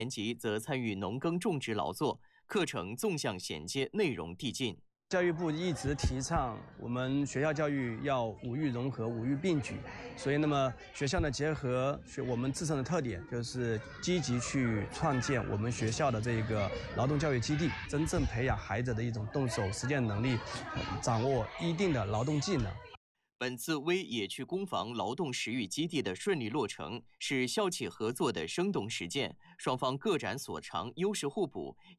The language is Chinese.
年级则参与农耕种植劳作，课程纵向衔接，内容递进。 教育部一直提倡我们学校教育要五育融合、五育并举，所以学校呢结合我们自身的特点，就是积极去创建我们学校的这个劳动教育基地，真正培养孩子的一种动手实践能力，掌握一定的劳动技能。 本次微野趣工坊劳动实育基地的顺利落成，是校企合作的生动实践，双方各展所长，优势互补，